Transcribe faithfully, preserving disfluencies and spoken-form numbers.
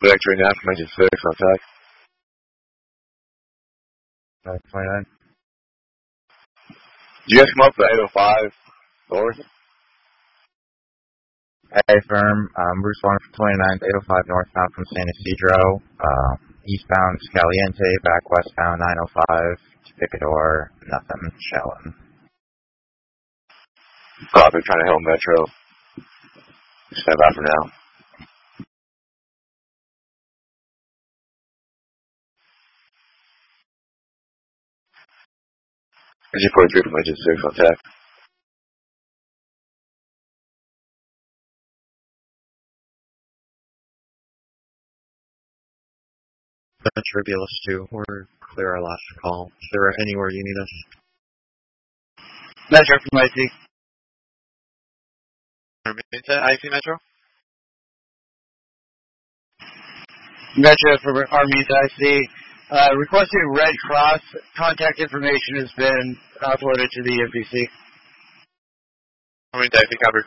Victory now from engine six, on tag. nine twenty-nine. Did you guys come up to eight oh five north? Hey, firm. Um, Bruce one from twenty-nine, eight oh five northbound from San Isidro. Uh, eastbound Caliente, back westbound nine oh five to Picador. Nothing. Chilling. Copy, trying to Hill Metro. Stand by for now. Engine forty-three from engine six, on tag. Tribulus two, we're clear our last call. Is there anywhere you need us? Metro from I C. Armenta, I C Metro? Metro from Armenta, I C. Uh, requesting Red Cross. Contact information has been uploaded to the N P C. Armenta, I C, copy.